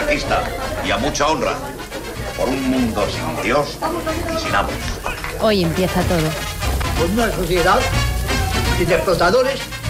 anarquista y a mucha honra. Por un mundo sin Dios y sin amos. Hoy empieza todo. Con una sociedad sin explotadores